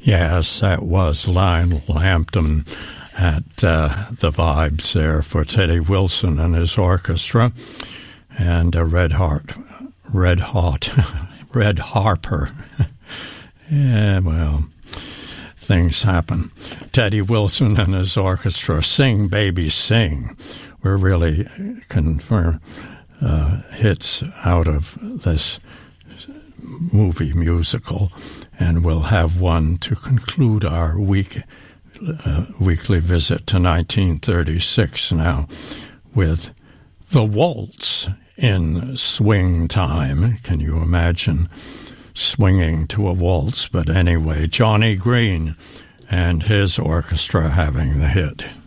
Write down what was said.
Yes, that was Lionel Hampton at the Vibes there for Teddy Wilson and his orchestra, and Red Harper. Yeah, well, things happen. Teddy Wilson and his orchestra, Sing Baby Sing, were really confirmed hits out of this movie musical, and we'll have one to conclude our weekly visit to 1936 now with The Waltz in Swing Time. Can you imagine swinging to a waltz? But anyway, Johnny Green and his orchestra having the hit.